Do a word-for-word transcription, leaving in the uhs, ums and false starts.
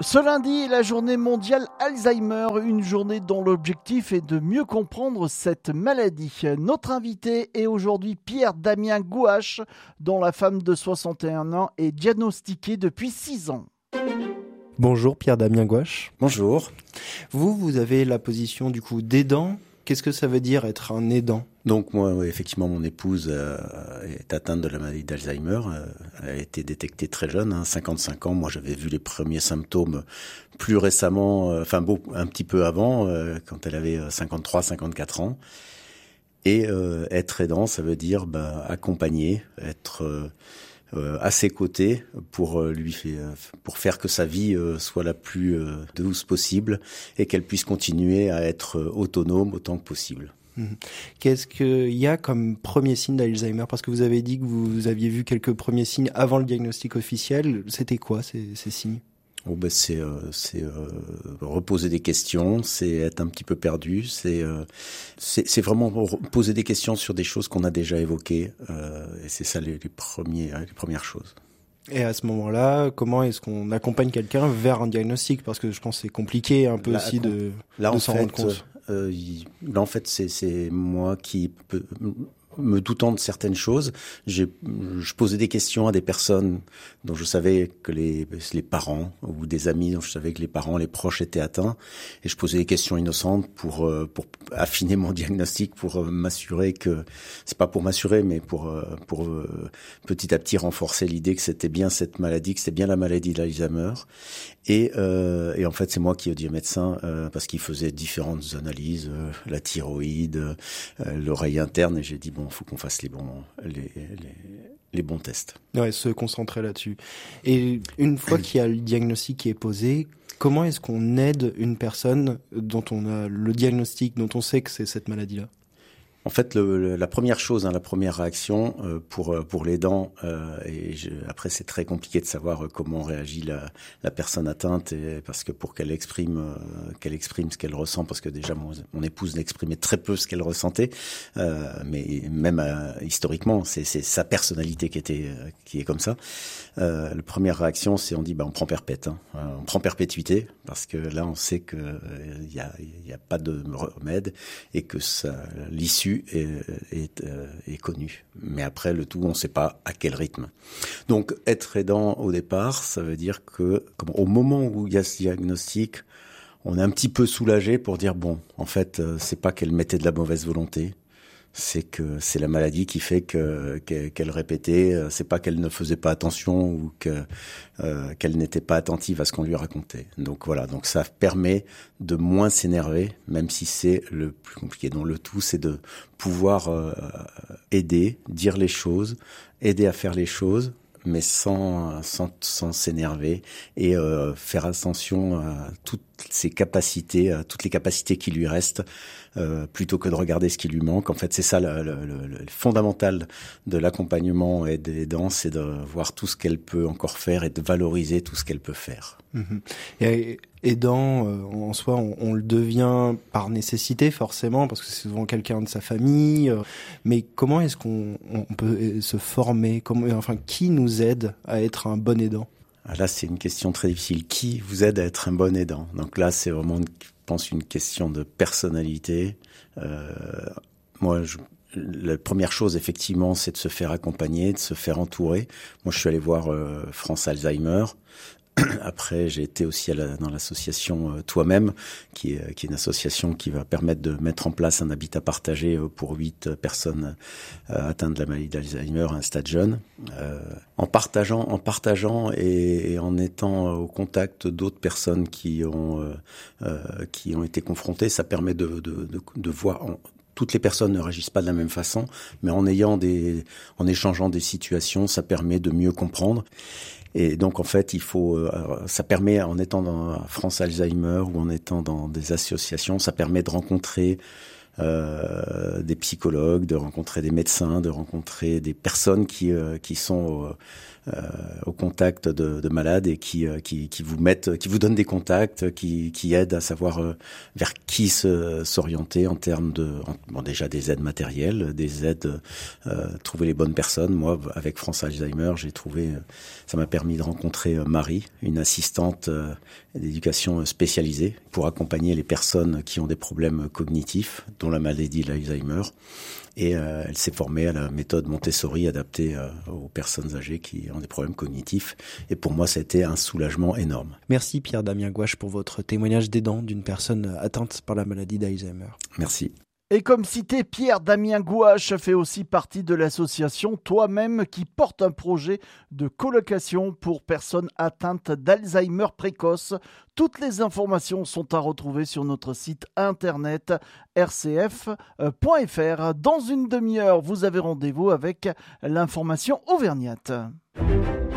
Ce lundi est la journée mondiale Alzheimer, une journée dont l'objectif est de mieux comprendre cette maladie. Notre invité est aujourd'hui Pierre-Damien Gouache, dont la femme de soixante et un ans est diagnostiquée depuis six ans. Bonjour Pierre-Damien Gouache. Bonjour. Vous, vous avez la position du coup d'aidant. Qu'est-ce que ça veut dire être un aidant ? Donc moi, oui, effectivement, mon épouse euh, est atteinte de la maladie d'Alzheimer. Euh, elle a été détectée très jeune, hein, cinquante-cinq ans. Moi, j'avais vu les premiers symptômes plus récemment, euh, enfin, beau, un petit peu avant, euh, quand elle avait cinquante-trois, cinquante-quatre ans. Et euh, être aidant, ça veut dire bah, accompagner, être euh, euh, à ses côtés pour euh, lui faire, pour faire que sa vie euh, soit la plus euh, douce possible et qu'elle puisse continuer à être euh, autonome autant que possible. Qu'est-ce qu'il y a comme premier signe d'Alzheimer ? Parce que vous avez dit que vous aviez vu quelques premiers signes avant le diagnostic officiel. C'était quoi ces, ces signes ? Oh ben c'est euh, c'est euh, reposer des questions, c'est être un petit peu perdu, c'est euh, c'est, c'est vraiment poser des questions sur des choses qu'on a déjà évoquées, euh, et c'est ça les, les premiers les premières choses. Et à ce moment-là, comment est-ce qu'on accompagne quelqu'un vers un diagnostic ? Parce que je pense que c'est compliqué un peu là, aussi de, là, de en s'en fait, rendre compte. Euh, là en fait c'est c'est moi qui peux, me doutant de certaines choses, j'ai, je posais des questions à des personnes dont je savais que les, les parents, ou des amis dont je savais que les parents, les proches étaient atteints, et je posais des questions innocentes pour pour affiner mon diagnostic, pour m'assurer que, c'est pas pour m'assurer, mais pour pour petit à petit renforcer l'idée que c'était bien cette maladie, que c'était bien la maladie d'Alzheimer. Et, euh, et en fait, c'est moi qui ai dit au médecin, euh, parce qu'il faisait différentes analyses, euh, la thyroïde, euh, l'oreille interne, et j'ai dit bon, il faut qu'on fasse les bons, les, les, les bons tests. Ouais, se concentrer là-dessus. Et une fois qu'il y a le diagnostic qui est posé, comment est-ce qu'on aide une personne dont on a le diagnostic, dont on sait que c'est cette maladie-là ? En fait, le, le, la première chose, hein, la première réaction euh, pour pour l'aidant, euh, et je, après c'est très compliqué de savoir comment réagit la, la personne atteinte, et, parce que pour qu'elle exprime euh, qu'elle exprime ce qu'elle ressent, parce que déjà mon, mon épouse n'exprimait très peu ce qu'elle ressentait, euh, mais même euh, historiquement, c'est c'est sa personnalité qui était euh, qui est comme ça. Euh, la première réaction, c'est on dit bah on prend perpète, hein, on prend perpétuité, parce que là on sait que il euh, y a il y a pas de remède et que ça l'issue Est, est, euh, est connu. Mais après, le tout, on ne sait pas à quel rythme. Donc, être aidant au départ, ça veut dire que, comme, au moment où il y a ce diagnostic, on est un petit peu soulagé pour dire, bon, en fait, euh, c'est pas qu'elle mettait de la mauvaise volonté, c'est que c'est la maladie qui fait que qu'elle répétait, c'est pas qu'elle ne faisait pas attention ou que euh, qu'elle n'était pas attentive à ce qu'on lui racontait. Donc voilà, donc ça permet de moins s'énerver, même si c'est le plus compliqué. Donc le tout, c'est de pouvoir euh, aider, dire les choses, aider à faire les choses, mais sans sans sans s'énerver, et euh, faire attention à toutes ses capacités, à toutes les capacités qui lui restent, euh, plutôt que de regarder ce qui lui manque. En fait, c'est ça le, le, le, le fondamental de l'accompagnement et des aidants, c'est de voir tout ce qu'elle peut encore faire et de valoriser tout ce qu'elle peut faire. Mmh. Et aidant, euh, en soi, on, on le devient par nécessité forcément, parce que c'est souvent quelqu'un de sa famille. Euh, mais comment est-ce qu'on on peut se former ? Comment, enfin, qui nous aide à être un bon aidant ? Là, c'est une question très difficile. Qui vous aide à être un bon aidant ? Donc là, c'est vraiment, je pense, une question de personnalité. Euh, moi, je, la première chose, effectivement, c'est de se faire accompagner, de se faire entourer. Moi, je suis allé voir euh, France Alzheimer. Après, j'ai été aussi à la, dans l'association euh, Toi-même, qui est, qui est une association qui va permettre de mettre en place un habitat partagé euh, pour huit personnes euh, atteintes de la maladie d'Alzheimer à un stade jeune. Euh, en partageant, en partageant et, et en étant au contact d'autres personnes qui ont euh, euh, qui ont été confrontées, ça permet de de de, de voir. En, Toutes les personnes ne réagissent pas de la même façon, mais en ayant des, en échangeant des situations, ça permet de mieux comprendre. Et donc, en fait, il faut, euh, ça permet, en étant dans France Alzheimer ou en étant dans des associations, ça permet de rencontrer euh, des psychologues, de rencontrer des médecins, de rencontrer des personnes qui, euh, qui sont euh, au contact de, de malades et qui, euh, qui, qui vous mettent, qui vous donnent des contacts, qui, qui aident à savoir euh, vers qui se, s'orienter en termes de, en, bon, déjà des aides matérielles, des aides, euh, trouver les bonnes personnes. Moi, avec France Alzheimer, j'ai trouvé, ça m'a permis de rencontrer Marie, une assistante euh, d'éducation spécialisée pour accompagner les personnes qui ont des problèmes cognitifs, dont la maladie de l'Alzheimer. Et euh, elle s'est formée à la méthode Montessori adaptée euh, aux personnes âgées qui ont des problèmes cognitifs. Et pour moi, ça a été un soulagement énorme. Merci Pierre-Damien Gouache pour votre témoignage d'aidant d'une personne atteinte par la maladie d'Alzheimer. Merci. Et comme cité, Pierre-Damien Gouache fait aussi partie de l'association Toi-même qui porte un projet de colocation pour personnes atteintes d'Alzheimer précoce. Toutes les informations sont à retrouver sur notre site internet r c f point f r. Dans une demi-heure, vous avez rendez-vous avec l'information auvergnate.